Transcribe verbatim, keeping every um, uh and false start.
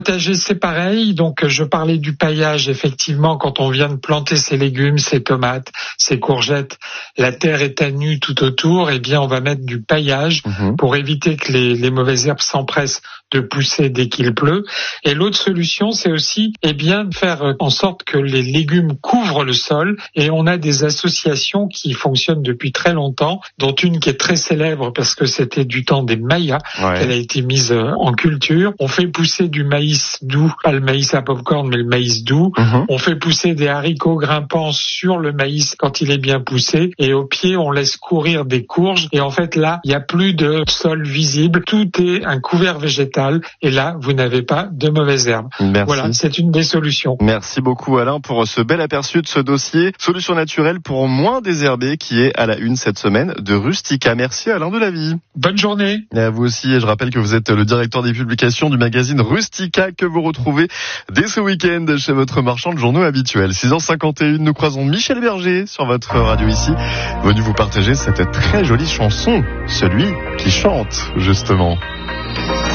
Potager, c'est pareil. Donc, je parlais du paillage. Effectivement, quand on vient de planter ses légumes, ses tomates, ses courgettes, la terre est à nu tout autour. Eh bien, on va mettre du paillage mmh. pour éviter que les, les mauvaises herbes s'empressent de pousser dès qu'il pleut. Et l'autre solution, c'est aussi, eh bien, de faire en sorte que les légumes couvrent le sol. Et on a des associations qui fonctionnent depuis très longtemps, dont une qui est très célèbre parce que c'était du temps des Mayas ouais. qu'elle a été mise en culture. On fait pousser du maïs doux, pas le maïs à popcorn, mais le maïs doux. Mmh. On fait pousser des haricots grimpants sur le maïs quand il est bien poussé. Et au pied, on laisse courir des courges. Et en fait, là, il n'y a plus de sol visible. Tout est un couvert végétal. Et là, vous n'avez pas de mauvaises herbes. Merci. Voilà, c'est une des solutions. Merci beaucoup, Alain, pour ce bel aperçu de ce dossier. Solution naturelle pour moins désherber qui est à la une cette semaine de Rustica. Merci, Alain Delavie. Bonne journée. Et à vous aussi. Et je rappelle que vous êtes le directeur des publications du magazine Rustica que vous retrouvez dès ce week-end chez votre marchand de journaux habituel. six heures cinquante et un, nous croisons Michel Berger sur votre radio ici, venu vous partager cette très jolie chanson, celui qui chante justement.